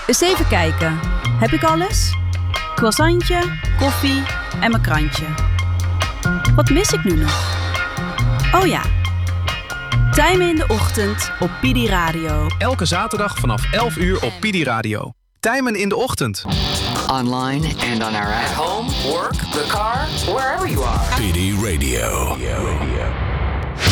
Eens even kijken. Heb ik alles? Croissantje, koffie en mijn krantje. Wat mis ik nu nog? Oh ja. Tijmen in de ochtend op Pidi Radio. Elke zaterdag vanaf 11 uur op Pidi Radio. Tijmen in de ochtend. Online and on our app. At home, work, the car, wherever you are. Pidi Radio.